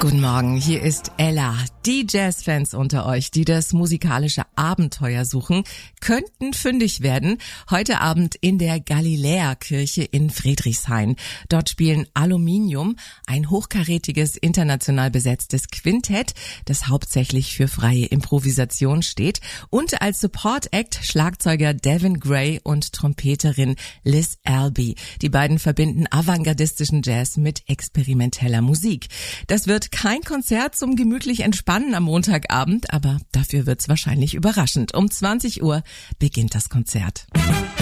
Guten Morgen, hier ist Ella. Die Jazzfans unter euch, die das musikalische Abenteuer suchen, könnten fündig werden. Heute Abend in der Galiläa-Kirche in Friedrichshain. Dort spielen Aluminium, ein hochkarätiges, international besetztes Quintett, das hauptsächlich für freie Improvisation steht. Und als Support-Act Schlagzeuger Devin Gray und Trompeterin Liz Albee. Die beiden verbinden avantgardistischen Jazz mit experimenteller Musik. Das wird kein Konzert zum gemütlich Entspannen am Montagabend, aber dafür wird's wahrscheinlich überraschend. Um 20 Uhr beginnt das Konzert.